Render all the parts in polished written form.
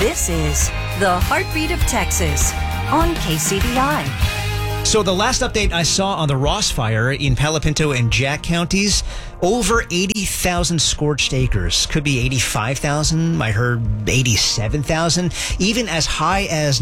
This is the Heartbeat of Texas on KCBI. So the last update I saw on the Ross Fire in Palo Pinto and Jack counties, over 80,000 scorched acres. Could be 85,000. I heard 87,000. Even as high as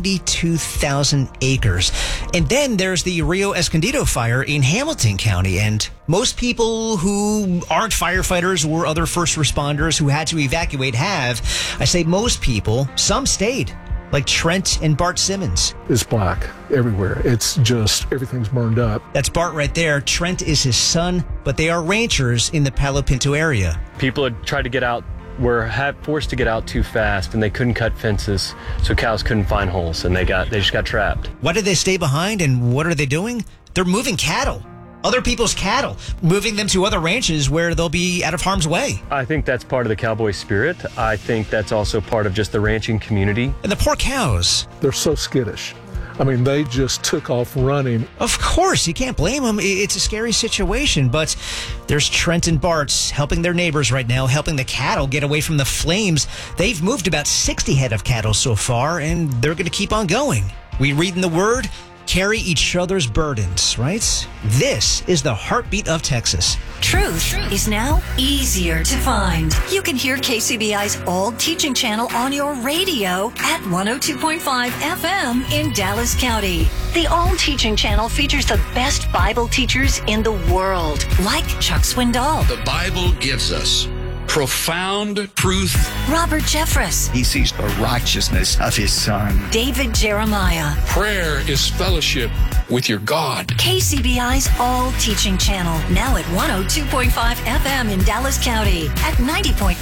92,000 acres. And then there's the Rio Escondido fire in Hamilton County. And most people who aren't firefighters or other first responders who had to evacuate have. I say most people. Some stayed. Like Trent and Bart Simmons. It's black everywhere. It's just, everything's burned up. That's Bart right there. Trent is his son, but they are ranchers in the Palo Pinto area. People had tried to get out, were forced to get out too fast, and they couldn't cut fences, so cows couldn't find holes, and they just got trapped. Why did they stay behind, and what are they doing? They're moving cattle. Other people's cattle, moving them to other ranches where they'll be out of harm's way. I think that's part of the cowboy spirit. I think that's also part of just the ranching community. And the poor cows. They're so skittish. I mean, they just took off running. Of course, you can't blame them. It's a scary situation, but there's Trent and Bart helping their neighbors right now, helping the cattle get away from the flames. They've moved about 60 head of cattle so far, and they're going to keep on going. We read in the Word, carry each other's burdens, right? This is the Heartbeat of Texas. Truth is now easier to find. You can hear KCBI's All Teaching Channel on your radio at 102.5 FM in Dallas County. The All Teaching Channel features the best Bible teachers in the world, like Chuck Swindoll. The Bible gives us profound truth. Robert Jeffress. He sees the righteousness of his son. David Jeremiah. Prayer is fellowship with your God. KCBI's All Teaching Channel, now at 102.5 FM in Dallas County, at 90.9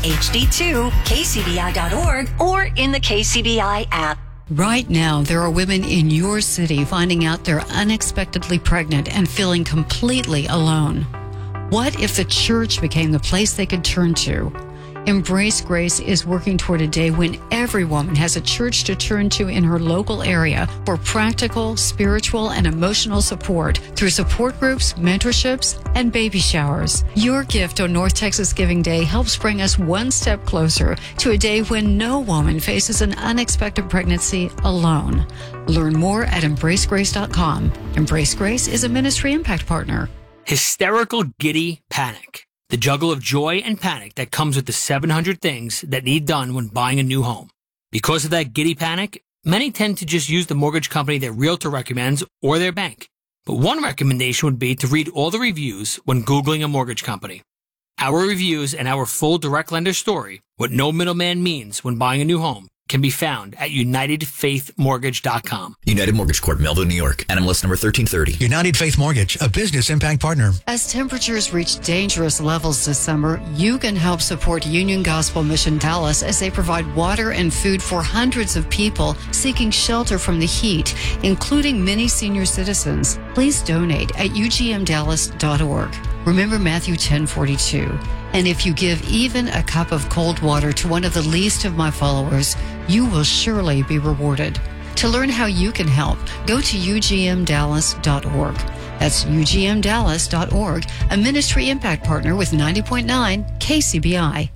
HD2, kcbi.org, or in the KCBI app. Right now, there are women in your city finding out they're unexpectedly pregnant and feeling completely alone. What if the church became the place they could turn to? Embrace Grace is working toward a day when every woman has a church to turn to in her local area for practical, spiritual, and emotional support through support groups, mentorships, and baby showers. Your gift on North Texas Giving Day helps bring us one step closer to a day when no woman faces an unexpected pregnancy alone. Learn more at embracegrace.com. Embrace Grace is a ministry impact partner. Hysterical, giddy panic. The juggle of joy and panic that comes with the 700 things that need done when buying a new home. Because of that giddy panic, many tend to just use the mortgage company their realtor recommends or their bank. But one recommendation would be to read all the reviews when Googling a mortgage company. Our reviews and our full direct lender story, what no middleman means when buying a new home, can be found at UnitedFaithMortgage.com. United Mortgage Corp, Melville, New York. NMLS number 1330. United Faith Mortgage, a business impact partner. As temperatures reach dangerous levels this summer, you can help support Union Gospel Mission Dallas as they provide water and food for hundreds of people seeking shelter from the heat, including many senior citizens. Please donate at ugmdallas.org. Remember Matthew 10:42. And if you give even a cup of cold water to one of the least of my followers, you will surely be rewarded. To learn how you can help, go to ugmdallas.org. That's ugmdallas.org, a ministry impact partner with 90.9 KCBI.